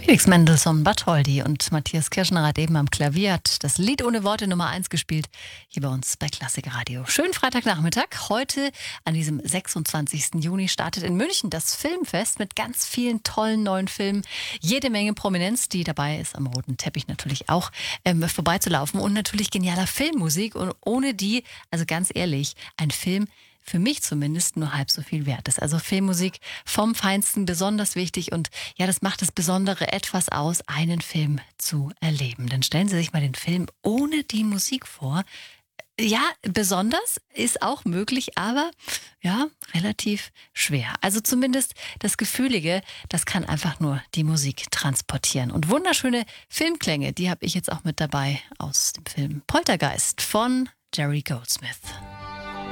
Felix Mendelssohn Bartholdy und Matthias Kirschner hat eben am Klavier hat das Lied ohne Worte Nummer 1 gespielt, hier bei uns bei Klassik Radio. Schönen Freitagnachmittag. Heute, an diesem 26. Juni, startet in München das Filmfest mit ganz vielen tollen neuen Filmen. Jede Menge Prominenz, die dabei ist, am roten Teppich natürlich auch vorbeizulaufen. Und natürlich genialer Filmmusik. Und ohne die, also ganz ehrlich, ein Film für mich zumindest nur halb so viel wert ist. Also Filmmusik vom Feinsten, besonders wichtig, und ja, das macht das Besondere etwas aus, einen Film zu erleben. Dann stellen Sie sich mal den Film ohne die Musik vor. Ja, besonders ist auch möglich, aber ja, relativ schwer. Also zumindest das Gefühlige, das kann einfach nur die Musik transportieren. Und wunderschöne Filmklänge, die habe ich jetzt auch mit dabei aus dem Film Poltergeist von Jerry Goldsmith.